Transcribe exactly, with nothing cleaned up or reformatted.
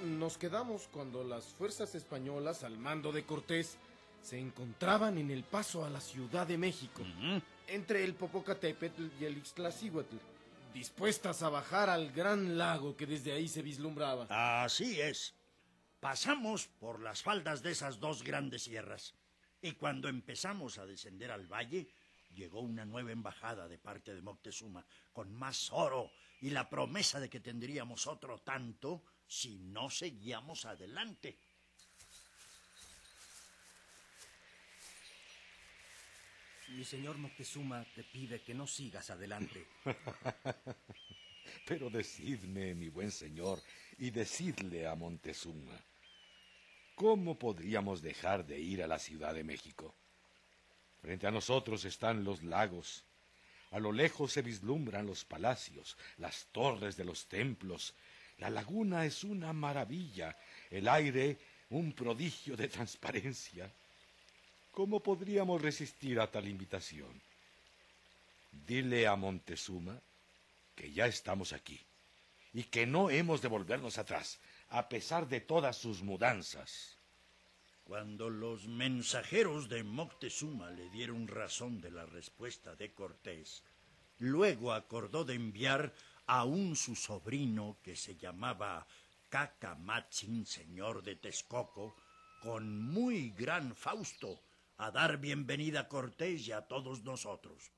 nos quedamos cuando las fuerzas españolas al mando de Cortés se encontraban en el paso a la Ciudad de México, uh-huh. entre el Popocatépetl y el Ixtlacíhuatl, dispuestas a bajar al gran lago que desde ahí se vislumbraba. Así es. Pasamos por las faldas de esas dos grandes sierras, y cuando empezamos a descender al valle, llegó una nueva embajada de parte de Moctezuma, con más oro y la promesa de que tendríamos otro tanto si no seguíamos adelante. Mi señor Moctezuma te pide que no sigas adelante. Pero decidme, mi buen señor, y decidle a Montezuma, ¿cómo podríamos dejar de ir a la Ciudad de México? Frente a nosotros están los lagos. A lo lejos se vislumbran los palacios, las torres de los templos. La laguna es una maravilla, el aire un prodigio de transparencia. ¿Cómo podríamos resistir a tal invitación? Dile a Montezuma que ya estamos aquí y que no hemos de volvernos atrás, a pesar de todas sus mudanzas. Cuando los mensajeros de Moctezuma le dieron razón de la respuesta de Cortés, luego acordó de enviar aún su sobrino, que se llamaba Cacamatzin, señor de Texcoco, con muy gran Fausto, a dar bienvenida a Cortés y a todos nosotros.